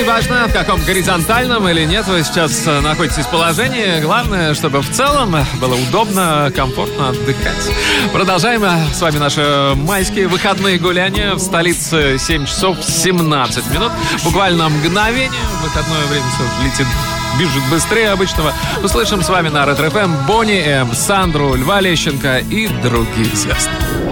Неважно, в каком горизонтальном или нет вы сейчас находитесь в положении. Главное, чтобы в целом было удобно, комфортно отдыхать. Продолжаем с вами наши майские выходные гуляния. В столице 7 часов 17 минут. Буквально мгновение. Выходное время все летит, бежит быстрее обычного. Услышим с вами на Ретро ФМ Бонни М, Сандру, Льва Лещенко и других звезд.